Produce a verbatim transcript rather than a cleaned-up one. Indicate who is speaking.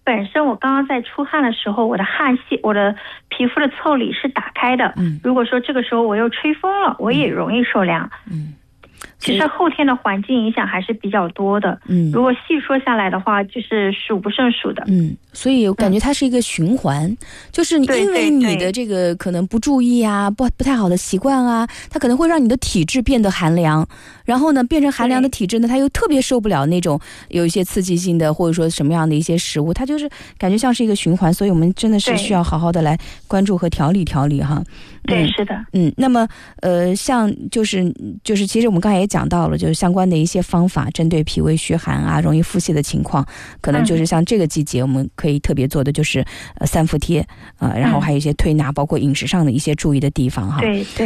Speaker 1: 本身我刚刚在出汗的时候，我的汗腺我的皮肤的腠理是打开的，嗯，如果说这个时候我又吹风了，我也容易受凉。嗯，其实后天的环境影响还是比较多的，嗯，如果细说下来的话就是数不胜数的。
Speaker 2: 嗯，所以我感觉它是一个循环，嗯，就是因为你的这个可能不注意啊，不不太好的习惯啊，它可能会让你的体质变得寒凉，然后呢变成寒凉的体质呢，它又特别受不了那种有一些刺激性的或者说什么样的一些食物，它就是感觉像是一个循环，所以我们真的是需要好好的来关注和调理调理哈。
Speaker 1: 对，是的。
Speaker 2: 嗯，那么呃像就是就是其实我们刚才也讲到了，就是相关的一些方法，针对脾胃虚寒啊容易腹泻的情况，可能就是像这个季节我们可以特别做的就是呃三伏贴啊，呃，然后还有一些推拿，包括饮食上的一些注意的地方哈。
Speaker 1: 对对。